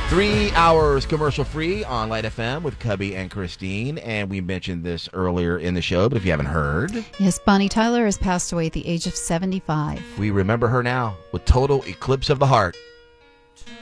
3 hours commercial free on Light FM with Cubby and Christine. And we mentioned this earlier in the show, but if you haven't heard, Yes, Bonnie Tyler has passed away at the age of 75. we remember her now with Total Eclipse of the Heart.